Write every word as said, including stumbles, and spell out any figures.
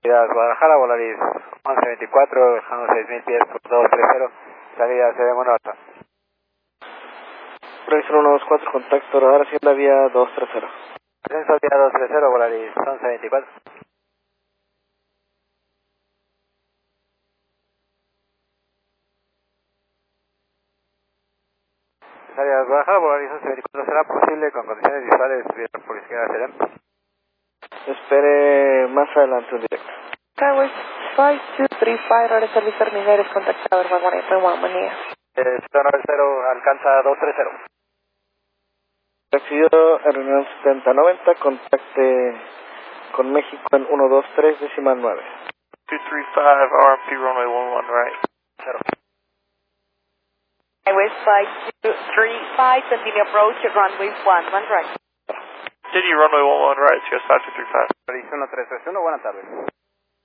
Guadalajara, Volaris once veinticuatro, dejando seis mil pies por dos treinta, salida C D Monota. Previsor uno dos cuatro, contacto radar Hacienda vía dos treinta. Ascenso vía dos treinta, Volaris once veinticuatro. Salida Guadalajara, Volaris once veinticuatro, será posible con condiciones visuales vía policía C D. Espere más adelante un directo. Skyway five two three five, Radar Service Terminales, contactado one one eight point one, buen día. Eh, cero nueve cero, alcanza dos treinta. Recibido en reunión setenta noventa, contacte con México en uno dos tres decimal nueve. two three five, R M P runway one one right. Cero. Skyway five two three five, continue approach, runway one one right. Did you runway one one right, C S five two three five? Volaris uno tres tres uno, buenas tardes.